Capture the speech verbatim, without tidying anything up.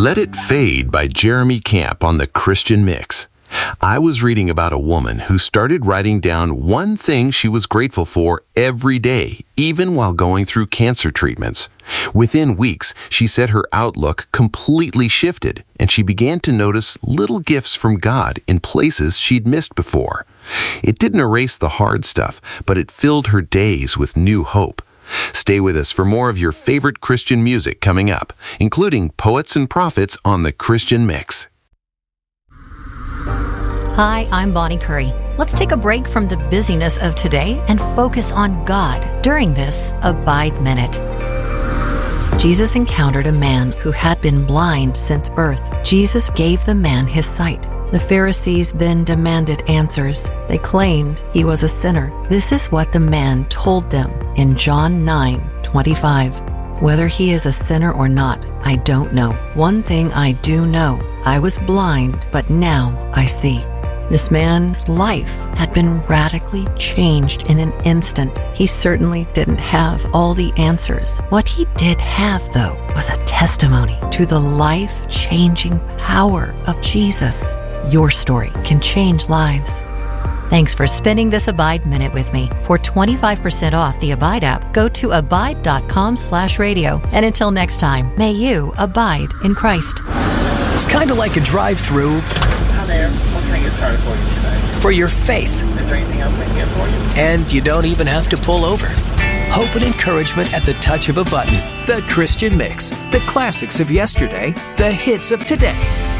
Let It Fade by Jeremy Camp on the Christian Mix. I was reading about a woman who started writing down one thing she was grateful for every day, even while going through cancer treatments. Within weeks, she said her outlook completely shifted, and she began to notice little gifts from God in places she'd missed before. It didn't erase the hard stuff, but it filled her days with new hope. Stay with us for more of your favorite Christian music coming up, including Poets and Prophets on the Christian Mix. Hi, I'm Bonnie Curry. Let's take a break from the busyness of today and focus on God during this Abide Minute. Jesus encountered a man who had been blind since birth. Jesus gave the man his sight. The Pharisees then demanded answers. They claimed he was a sinner. This is what the man told them in John nine twenty-five. Whether he is a sinner or not, I don't know. One thing I do know, I was blind, but now I see. This man's life had been radically changed in an instant. He certainly didn't have all the answers. What he did have, though, was a testimony to the life-changing power of Jesus. Your story can change lives. Thanks for spending this Abide Minute with me. For twenty-five percent off the Abide app, go to abide.com slash radio. And until next time, may you abide in Christ. It's kind of like a drive-through for your faith. Is there anything else I can get for you? And you don't even have to pull over. Hope and encouragement at the touch of a button. The Christian Mix. The classics of yesterday, the hits of today.